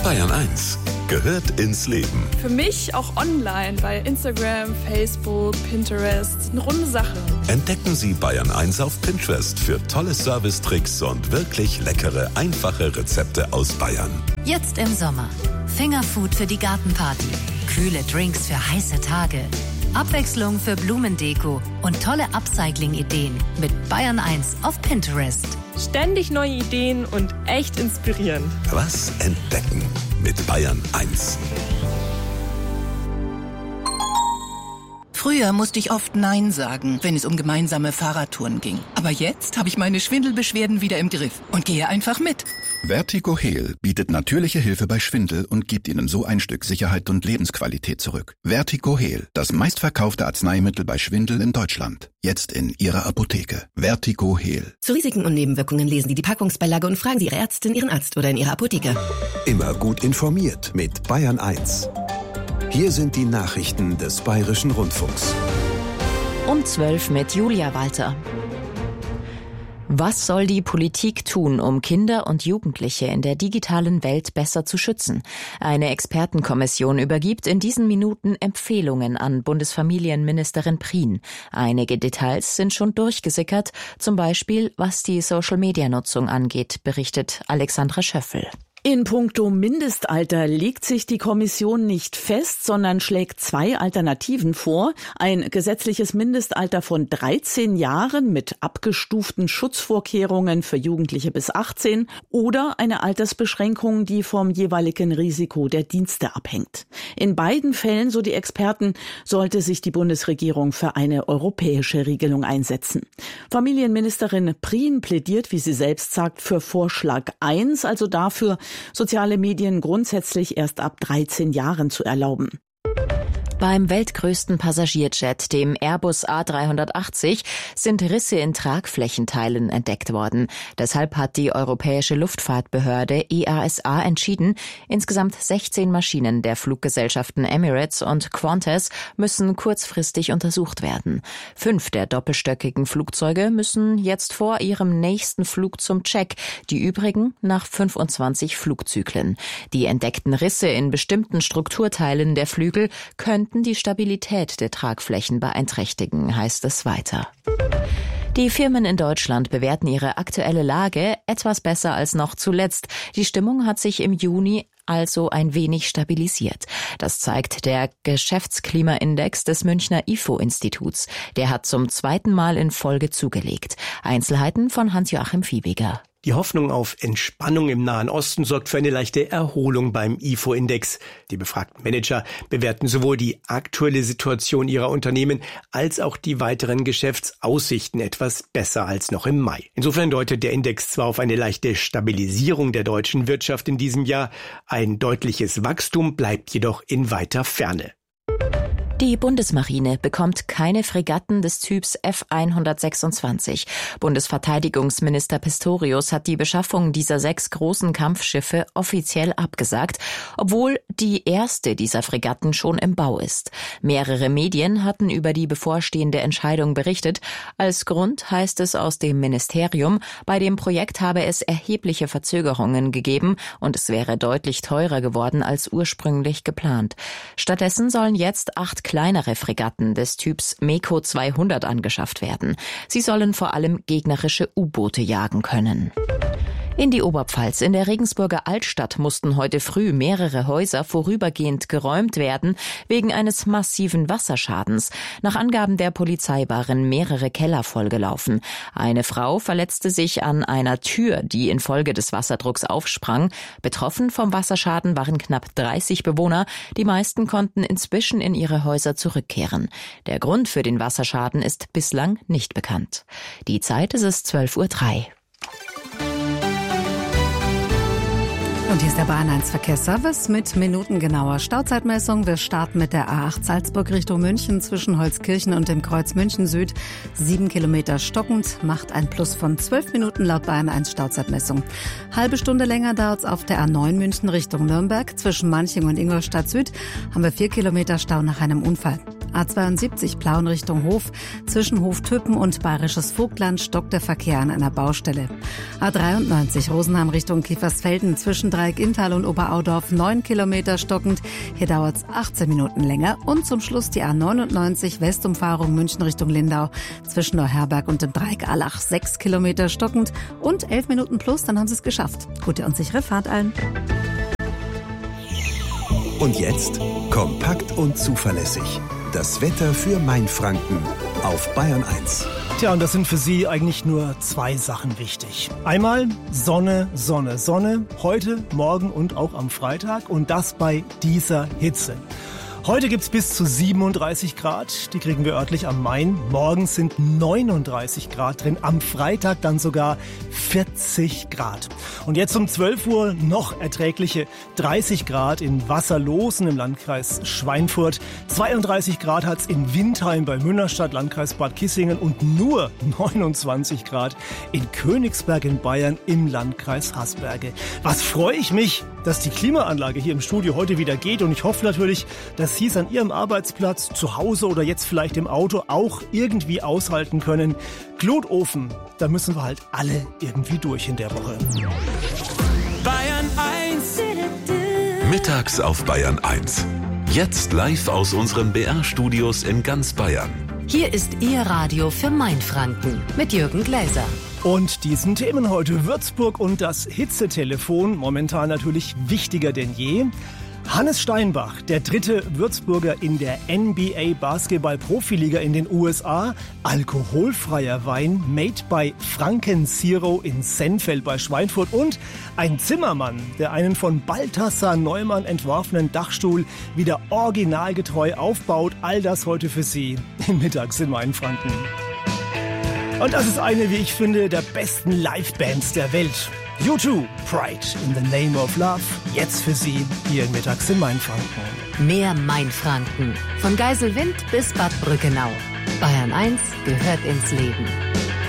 Bayern 1 gehört ins Leben. Für mich auch online bei Instagram, Facebook, Pinterest. Eine runde Sache. Entdecken Sie Bayern 1 auf Pinterest für tolle Servicetricks und wirklich leckere, einfache Rezepte aus Bayern. Jetzt im Sommer. Fingerfood für die Gartenparty. Kühle Drinks für heiße Tage. Abwechslung für Blumendeko und tolle Upcycling-Ideen mit Bayern 1 auf Pinterest. Ständig neue Ideen und echt inspirierend. Was entdecken mit Bayern 1. Früher musste ich oft Nein sagen, wenn es um gemeinsame Fahrradtouren ging. Aber jetzt habe ich meine Schwindelbeschwerden wieder im Griff und gehe einfach mit. Vertigo Heal bietet natürliche Hilfe bei Schwindel und gibt Ihnen so ein Stück Sicherheit und Lebensqualität zurück. Vertigo Heal, das meistverkaufte Arzneimittel bei Schwindel in Deutschland. Jetzt in Ihrer Apotheke. Vertigo Heal. Zu Risiken und Nebenwirkungen lesen Sie die Packungsbeilage und fragen Sie Ihre Ärztin, Ihren Arzt oder in Ihrer Apotheke. Immer gut informiert mit Bayern 1. Hier sind die Nachrichten des Bayerischen Rundfunks. Um 12 mit Julia Walter. Was soll die Politik tun, um Kinder und Jugendliche in der digitalen Welt besser zu schützen? Eine Expertenkommission übergibt in diesen Minuten Empfehlungen an Bundesfamilienministerin Prien. Einige Details sind schon durchgesickert, zum Beispiel was die Social-Media-Nutzung angeht, berichtet Alexandra Schöffel. In puncto Mindestalter legt sich die Kommission nicht fest, sondern schlägt 2 Alternativen vor. Ein gesetzliches Mindestalter von 13 Jahren mit abgestuften Schutzvorkehrungen für Jugendliche bis 18 oder eine Altersbeschränkung, die vom jeweiligen Risiko der Dienste abhängt. In beiden Fällen, so die Experten, sollte sich die Bundesregierung für eine europäische Regelung einsetzen. Familienministerin Prien plädiert, wie sie selbst sagt, für Vorschlag 1, also dafür, soziale Medien grundsätzlich erst ab 13 Jahren zu erlauben. Beim weltgrößten Passagierjet, dem Airbus A380, sind Risse in Tragflächenteilen entdeckt worden. Deshalb hat die Europäische Luftfahrtbehörde EASA entschieden, insgesamt 16 Maschinen der Fluggesellschaften Emirates und Qantas müssen kurzfristig untersucht werden. 5 der doppelstöckigen Flugzeuge müssen jetzt vor ihrem nächsten Flug zum Check, die übrigen nach 25 Flugzyklen. Die entdeckten Risse in bestimmten Strukturteilen der Flügel könnten die Stabilität der Tragflächen beeinträchtigen, heißt es weiter. Die Firmen in Deutschland bewerten ihre aktuelle Lage etwas besser als noch zuletzt. Die Stimmung hat sich im Juni also ein wenig stabilisiert. Das zeigt der Geschäftsklimaindex des Münchner IFO-Instituts. Der hat zum 2. Mal in Folge zugelegt. Einzelheiten von Hans-Joachim Fiebiger. Die Hoffnung auf Entspannung im Nahen Osten sorgt für eine leichte Erholung beim IFO-Index. Die befragten Manager bewerten sowohl die aktuelle Situation ihrer Unternehmen als auch die weiteren Geschäftsaussichten etwas besser als noch im Mai. Insofern deutet der Index zwar auf eine leichte Stabilisierung der deutschen Wirtschaft in diesem Jahr, ein deutliches Wachstum bleibt jedoch in weiter Ferne. Die Bundesmarine bekommt keine Fregatten des Typs F-126. Bundesverteidigungsminister Pistorius hat die Beschaffung dieser 6 großen Kampfschiffe offiziell abgesagt, obwohl die erste dieser Fregatten schon im Bau ist. Mehrere Medien hatten über die bevorstehende Entscheidung berichtet. Als Grund heißt es aus dem Ministerium, bei dem Projekt habe es erhebliche Verzögerungen gegeben und es wäre deutlich teurer geworden als ursprünglich geplant. Stattdessen sollen jetzt 8 kleinere Fregatten des Typs MEKO 200 angeschafft werden. Sie sollen vor allem gegnerische U-Boote jagen können. In die Oberpfalz. In der Regensburger Altstadt mussten heute früh mehrere Häuser vorübergehend geräumt werden, wegen eines massiven Wasserschadens. Nach Angaben der Polizei waren mehrere Keller vollgelaufen. Eine Frau verletzte sich an einer Tür, die infolge des Wasserdrucks aufsprang. Betroffen vom Wasserschaden waren knapp 30 Bewohner. Die meisten konnten inzwischen in ihre Häuser zurückkehren. Der Grund für den Wasserschaden ist bislang nicht bekannt. Die Zeit ist 12:03 Uhr. Und hier ist der Bayern 1 Verkehrsservice mit minutengenauer Stauzeitmessung. Wir starten mit der A8 Salzburg Richtung München zwischen Holzkirchen und dem Kreuz München Süd. 7 Kilometer stockend, macht ein Plus von 12 Minuten laut Bayern 1 Stauzeitmessung. Halbe Stunde länger dauert es auf der A9 München Richtung Nürnberg. Zwischen Manching und Ingolstadt Süd haben wir 4 Kilometer Stau nach einem Unfall. A72 Plauen Richtung Hof. Zwischen Hoftüppen und Bayerisches Vogtland stockt der Verkehr an einer Baustelle. A93 Rosenheim Richtung Kiefersfelden. Zwischen Dreieck Inntal und Oberaudorf 9 Kilometer stockend. Hier dauert es 18 Minuten länger. Und zum Schluss die A99 Westumfahrung München Richtung Lindau. Zwischen Neuherberg und dem Dreieck Allach 6 Kilometer stockend. Und 11 Minuten plus, dann haben sie es geschafft. Gute und sichere Fahrt allen. Und jetzt kompakt und zuverlässig. Das Wetter für Mainfranken auf Bayern 1. Tja, und das sind für Sie eigentlich nur 2 Sachen wichtig. Einmal Sonne, Sonne, Sonne. Heute, morgen und auch am Freitag. Und das bei dieser Hitze. Heute gibt's bis zu 37 Grad, die kriegen wir örtlich am Main. Morgen sind 39 Grad drin, am Freitag dann sogar 40 Grad. Und jetzt um 12 Uhr noch erträgliche 30 Grad in Wasserlosen im Landkreis Schweinfurt. 32 Grad hat's in Windheim bei Münnerstadt, Landkreis Bad Kissingen und nur 29 Grad in Königsberg in Bayern im Landkreis Haßberge. Was freue ich mich, dass die Klimaanlage hier im Studio heute wieder geht und ich hoffe natürlich, dass Sie es an Ihrem Arbeitsplatz, zu Hause oder jetzt vielleicht im Auto auch irgendwie aushalten können. Glutofen, da müssen wir halt alle irgendwie durch in der Woche. Bayern 1. Mittags auf Bayern 1. Jetzt live aus unseren BR-Studios in ganz Bayern. Hier ist Ihr Radio für Mainfranken mit Jürgen Gläser. Und diesen Themen heute Würzburg und das Hitzetelefon, momentan natürlich wichtiger denn je. Hannes Steinbach, der 3. Würzburger in der NBA Basketball-Profiliga in den USA, alkoholfreier Wein made by Franken Zero in Sennfeld bei Schweinfurt und ein Zimmermann, der einen von Balthasar Neumann entworfenen Dachstuhl wieder originalgetreu aufbaut. All das heute für Sie im Mittags in Mainfranken. Und das ist eine, wie ich finde, der besten Live-Bands der Welt. U2, Pride in the Name of Love. Jetzt für Sie hier Mittags in Mainfranken. Mehr Mainfranken. Von Geiselwind bis Bad Brückenau. Bayern 1 gehört ins Leben.